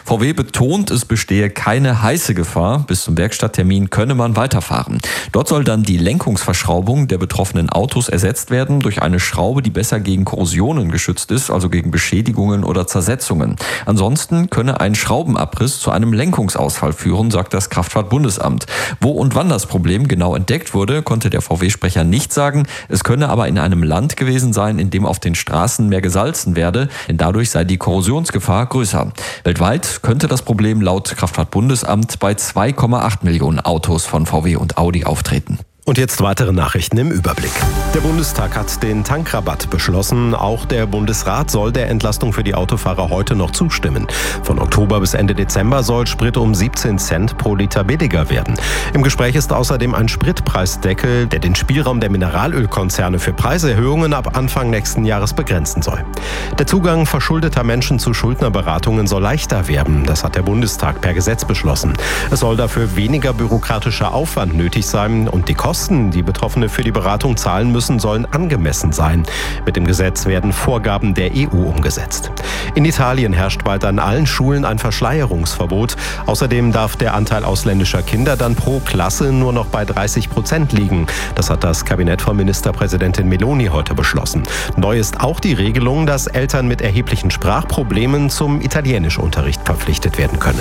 VW betont, es bestehe keine heiße Gefahr. Bis zum Werkstatttermin könne man weiterfahren. Dort soll dann die Lenkungsverschraubung der betroffenen Autos ersetzt werden durch eine Schraube, die besser gegen Korrosionen geschützt ist, also gegen Beschädigungen oder Zersetzungen. Ansonsten könne ein Schraubenabriss zu einem Lenkungsausfall führen, sagt das Kraftfahrtbundesamt. Wo und wann das Problem genau entdeckt wurde, konnte der VW-Sprecher nicht sagen. Es könne aber in einem Land gewesen sein, in dem auf den Straßen mehr gesalzen werde, denn dadurch sei die Korrosionsgefahr größer. Weltweit könnte das Problem laut Kraftfahrtbundesamt bei 2,8 Millionen Autos von VW und Audi auftreten. Und jetzt weitere Nachrichten im Überblick. Der Bundestag hat den Tankrabatt beschlossen. Auch der Bundesrat soll der Entlastung für die Autofahrer heute noch zustimmen. Von Oktober bis Ende Dezember soll Sprit um 17 Cent pro Liter billiger werden. Im Gespräch ist außerdem ein Spritpreisdeckel, der den Spielraum der Mineralölkonzerne für Preiserhöhungen ab Anfang nächsten Jahres begrenzen soll. Der Zugang verschuldeter Menschen zu Schuldnerberatungen soll leichter werden. Das hat der Bundestag per Gesetz beschlossen. Es soll dafür weniger bürokratischer Aufwand nötig sein und die Kosten, die Betroffene für die Beratung zahlen müssen, sollen angemessen sein. Mit dem Gesetz werden Vorgaben der EU umgesetzt. In Italien herrscht bald an allen Schulen ein Verschleierungsverbot. Außerdem darf der Anteil ausländischer Kinder dann pro Klasse nur noch bei 30% liegen. Das hat das Kabinett von Ministerpräsidentin Meloni heute beschlossen. Neu ist auch die Regelung, dass Eltern mit erheblichen Sprachproblemen zum Italienischunterricht verpflichtet werden können.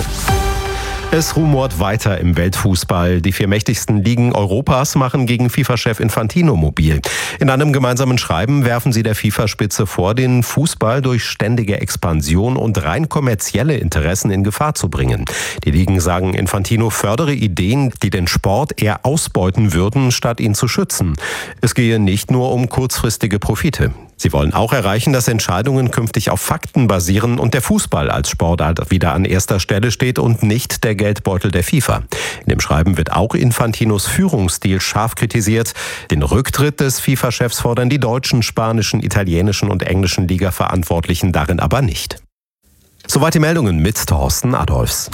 Es rumort weiter im Weltfußball. Die 4 mächtigsten Ligen Europas machen gegen FIFA-Chef Infantino mobil. In einem gemeinsamen Schreiben werfen sie der FIFA-Spitze vor, den Fußball durch ständige Expansion und rein kommerzielle Interessen in Gefahr zu bringen. Die Ligen sagen, Infantino fördere Ideen, die den Sport eher ausbeuten würden, statt ihn zu schützen. Es gehe nicht nur um kurzfristige Profite. Sie wollen auch erreichen, dass Entscheidungen künftig auf Fakten basieren und der Fußball als Sportart wieder an erster Stelle steht und nicht der Geldbeutel der FIFA. In dem Schreiben wird auch Infantinos Führungsstil scharf kritisiert. Den Rücktritt des FIFA-Chefs fordern die deutschen, spanischen, italienischen und englischen Liga-Verantwortlichen darin aber nicht. Soweit die Meldungen mit Thorsten Adolfs.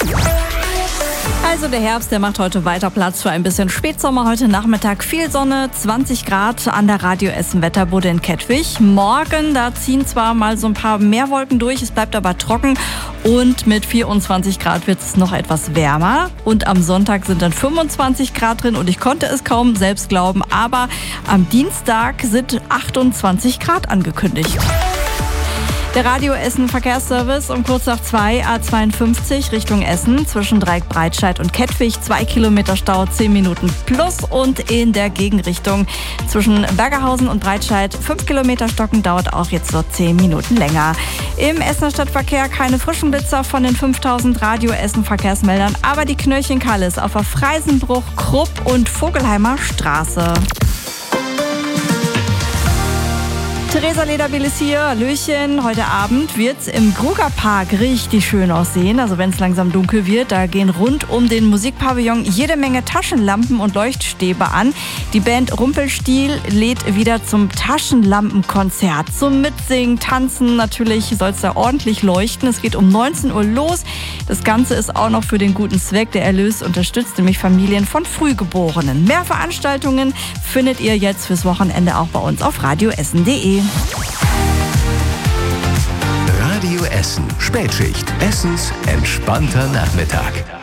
Also der Herbst, der macht heute weiter Platz für ein bisschen Spätsommer. Heute Nachmittag viel Sonne, 20 Grad an der Radio Essen Wetterbude in Kettwig. Morgen, da ziehen zwar mal so ein paar mehr Wolken durch, es bleibt aber trocken und mit 24 Grad wird es noch etwas wärmer. Und am Sonntag sind dann 25 Grad drin und ich konnte es kaum selbst glauben, aber am Dienstag sind 28 Grad angekündigt. Der Radio Essen Verkehrsservice um kurz nach 2, A52 Richtung Essen zwischen Dreieck-Breitscheid und Kettwig, 2 Kilometer Stau, 10 Minuten plus und in der Gegenrichtung zwischen Bergerhausen und Breitscheid 5 Kilometer Stocken, dauert auch jetzt so 10 Minuten länger. Im Essener Stadtverkehr keine frischen Blitzer von den 5000 Radio Essen Verkehrsmeldern, aber die Knöllchen Kallis auf der Freisenbruch, Krupp und Vogelheimer Straße. Theresa Lederbiel ist hier, Hallöchen. Heute Abend wird's im Grugerpark richtig schön aussehen. Also wenn es langsam dunkel wird, da gehen rund um den Musikpavillon jede Menge Taschenlampen und Leuchtstäbe an. Die Band Rumpelstiel lädt wieder zum Taschenlampenkonzert. Zum Mitsingen, Tanzen, natürlich soll es da ordentlich leuchten. Es geht um 19 Uhr los. Das Ganze ist auch noch für den guten Zweck. Der Erlös unterstützt nämlich Familien von Frühgeborenen. Mehr Veranstaltungen findet ihr jetzt fürs Wochenende auch bei uns auf radioessen.de. Radio Essen. Spätschicht. Essens entspannter Nachmittag.